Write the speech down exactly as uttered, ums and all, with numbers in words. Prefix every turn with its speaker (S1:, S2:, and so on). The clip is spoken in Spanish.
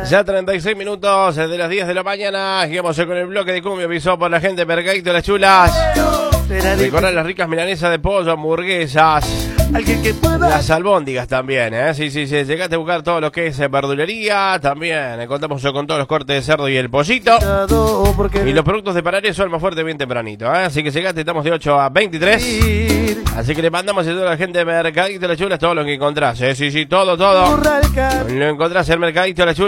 S1: Ya treinta y seis minutos de las diez de la mañana. Llegamos con el bloque de cumbia avisado por la gente de Mercadito de las Chulas. Recordar las ricas milanesas de pollo, hamburguesas, las albóndigas también, ¿eh? Sí, sí, sí. Llegaste a buscar todo lo que es verdulería. También eh, contamos con todos los cortes de cerdo y el pollito. Y los productos de Parares son más fuertes bien tempranito, ¿eh? Así que llegaste, estamos de ocho a veintitrés. Así que le mandamos a toda la gente de Mercadito de las Chulas todo lo que encontrás, ¿eh? Sí, sí, todo, todo. Lo encontrás en Mercadito de las Chulas.